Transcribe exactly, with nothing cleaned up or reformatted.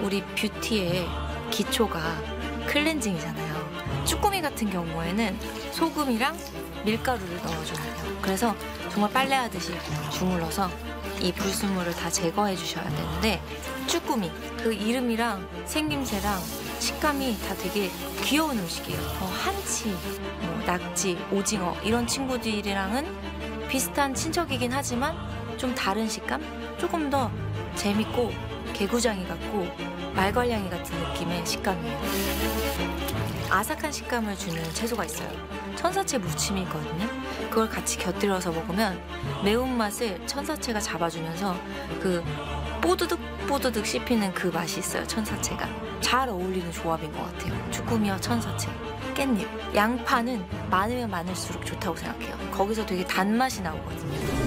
우리 뷰티의 기초가 클렌징이잖아요. 쭈꾸미 같은 경우에는 소금이랑 밀가루를 넣어줘야 돼요. 그래서 정말 빨래하듯이 주물러서 이 불순물을 다 제거해 주셔야 되는데, 쭈꾸미 그 이름이랑 생김새랑 식감이 다 되게 귀여운 음식이에요. 어, 한치, 뭐, 낙지, 오징어 이런 친구들이랑은 비슷한 친척이긴 하지만 좀 다른 식감? 조금 더 재밌고 개구장이 같고 말괄량이 같은 느낌의 식감이에요. 아삭한 식감을 주는 채소가 있어요. 천사채 무침이 있거든요. 그걸 같이 곁들여서 먹으면 매운맛을 천사채가 잡아주면서 그 뽀드득 뽀드득 씹히는 그 맛이 있어요. 천사채가 잘 어울리는 조합인 것 같아요. 쭈꾸미와 천사채, 깻잎, 양파는 많으면 많을수록 좋다고 생각해요. 거기서 되게 단맛이 나오거든요.